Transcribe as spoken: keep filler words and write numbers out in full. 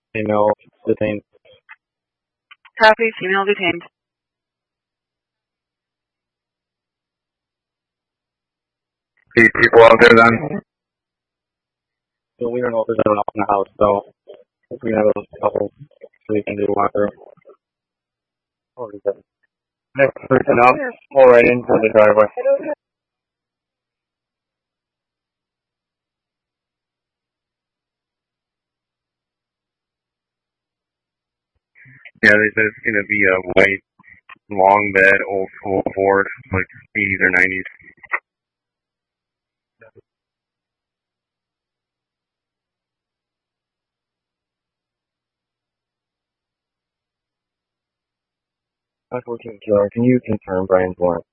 Female detained. Copy, female detained. See people out there then? So we don't know if there's anyone else in the house, so if we have a couple so we can do a walkthrough. Or is that Next person up, or right into the driveway. Yeah, they said it's gonna be a white, long bed, old school Ford, like eighties or nineties. Five fourteen Q R, can you confirm Brian's warrant?